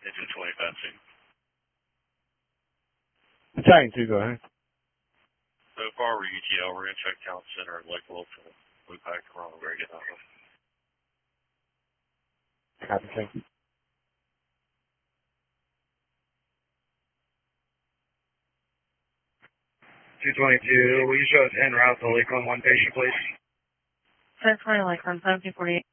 Engine 20 passing. Battalion 2, go ahead. So far, we're UTL. We're going to check Town Center and Lake Wilson. Blue Pack, Ronald Reagan. Copy, thank you. 222, will you show us en route to Lakeland 1 patient, please? 1020 Lakeland, 1748.